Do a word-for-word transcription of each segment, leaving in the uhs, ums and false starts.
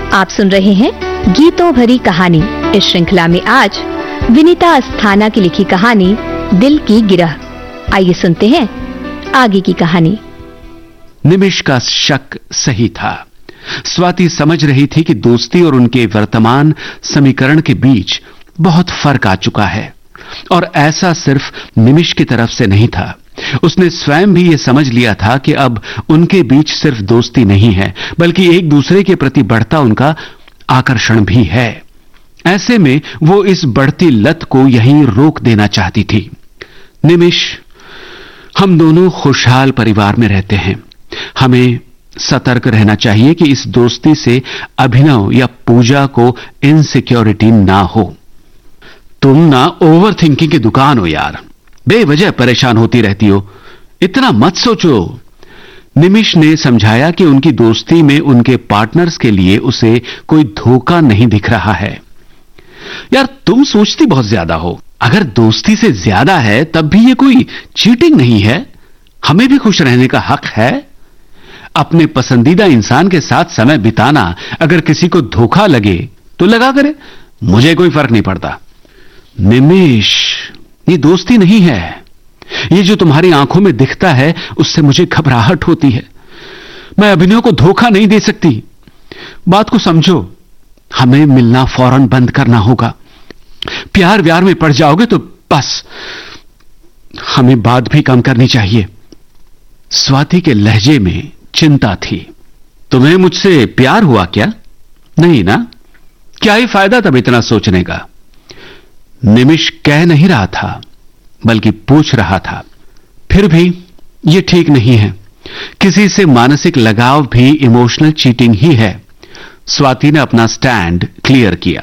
आप सुन रहे हैं गीतों भरी कहानी। इस श्रृंखला में आज विनीता अस्थाना की लिखी कहानी दिल की गिरह। आइए सुनते हैं आगे की कहानी। निमिष का शक सही था। स्वाति समझ रही थी कि दोस्ती और उनके वर्तमान समीकरण के बीच बहुत फर्क आ चुका है, और ऐसा सिर्फ निमिष की तरफ से नहीं था। उसने स्वयं भी यह समझ लिया था कि अब उनके बीच सिर्फ दोस्ती नहीं है, बल्कि एक दूसरे के प्रति बढ़ता उनका आकर्षण भी है। ऐसे में वो इस बढ़ती लत को यहीं रोक देना चाहती थी। निमिष, हम दोनों खुशहाल परिवार में रहते हैं। हमें सतर्क रहना चाहिए कि इस दोस्ती से अभिनव या पूजा को इनसिक्योरिटी ना हो। तुम ना ओवर थिंकिंग की दुकान हो यार, बेवजह परेशान होती रहती हो, इतना मत सोचो। निमिष ने समझाया कि उनकी दोस्ती में उनके पार्टनर्स के लिए उसे कोई धोखा नहीं दिख रहा है। यार, तुम सोचती बहुत ज्यादा हो। अगर दोस्ती से ज्यादा है तब भी ये कोई चीटिंग नहीं है। हमें भी खुश रहने का हक है। अपने पसंदीदा इंसान के साथ समय बिताना अगर किसी को धोखा लगे तो लगा करे, मुझे कोई फर्क नहीं पड़ता। निमिष, ये दोस्ती नहीं है। ये जो तुम्हारी आंखों में दिखता है उससे मुझे घबराहट होती है। मैं अभिनव को धोखा नहीं दे सकती। बात को समझो। हमें मिलना फौरन बंद करना होगा। प्यार व्यार में पड़ जाओगे तो बस। हमें बात भी कम करनी चाहिए। स्वाति के लहजे में चिंता थी। तुम्हें मुझसे प्यार हुआ क्या? नहीं ना? क्या ही फायदा तब इतना सोचने का। निमिष कह नहीं रहा था, बल्कि पूछ रहा था। फिर भी यह ठीक नहीं है। किसी से मानसिक लगाव भी इमोशनल चीटिंग ही है। स्वाति ने अपना स्टैंड क्लियर किया।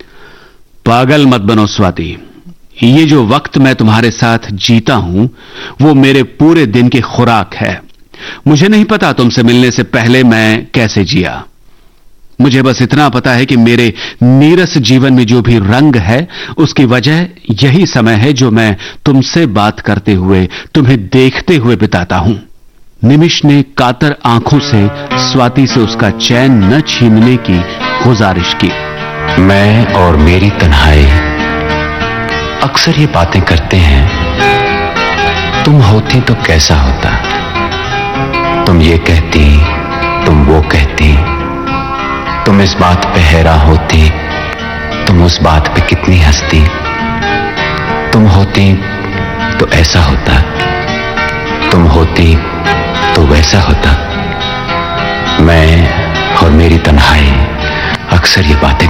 पागल मत बनो स्वाति। ये जो वक्त मैं तुम्हारे साथ जीता हूं वो मेरे पूरे दिन की खुराक है। मुझे नहीं पता तुमसे मिलने से पहले मैं कैसे जिया। मुझे बस इतना पता है कि मेरे नीरस जीवन में जो भी रंग है उसकी वजह यही समय है जो मैं तुमसे बात करते हुए, तुम्हें देखते हुए बिताता हूं। निमिष ने कातर आंखों से स्वाति से उसका चैन न छीनने की गुजारिश की। मैं और मेरी तन्हाई अक्सर ये बातें करते हैं, तुम होती तो कैसा होता। तुम ये कहती, तुम वो कहती, तुम इस बात पे हैरान होती, तुम उस बात पे कितनी हंसती। तुम होती तो ऐसा होता, तुम होती तो वैसा होता। मैं और मेरी तन्हाई अक्सर ये बातें